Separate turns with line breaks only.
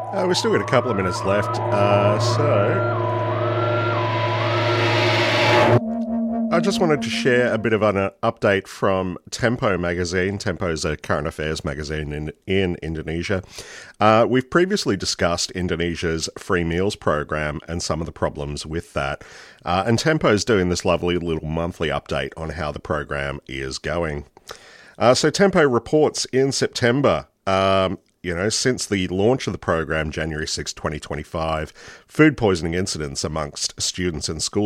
We've still got a couple of minutes left, so I just wanted to share a bit of an update from Tempo magazine. Tempo is a current affairs magazine in Indonesia. We've previously discussed Indonesia's free meals program and some of the problems with that. And Tempo is doing this lovely little monthly update on how the program is going. So Tempo reports in September, since the launch of the program, January 6, 2025, food poisoning incidents amongst students and school